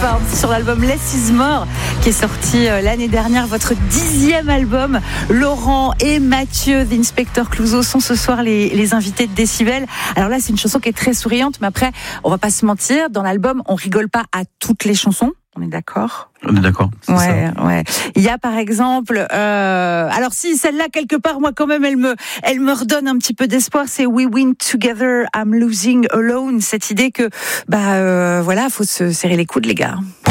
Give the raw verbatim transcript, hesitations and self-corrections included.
Storm sur l'album Less Is More qui est sorti l'année dernière, votre dixième album. Laurent et Mathieu d'Inspecteur Clouseau sont ce soir les, les invités de Décibel. Alors là, c'est une chanson qui est très souriante, mais après, on va pas se mentir, dans l'album, on rigole pas à toutes les chansons. On est d'accord ? On est d'accord. C'est ouais, ça. ouais. Il y a par exemple, euh, alors si celle-là quelque part, moi quand même, elle me, elle me redonne un petit peu d'espoir. C'est We Win Together, I'm Losing Alone. Cette idée que, bah euh, voilà, faut se serrer les coudes, les gars.